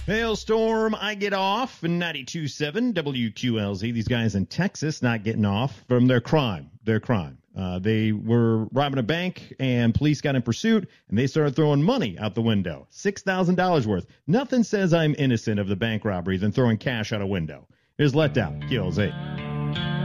Hailstorm, I get off, 92.7 WQLZ. These guys in Texas not getting off from their crime. They were robbing a bank, and police got in pursuit, and they started throwing money out the window. $6,000 worth. Nothing says I'm innocent of the bank robbery than throwing cash out a window. Here's Letdown, QLZ.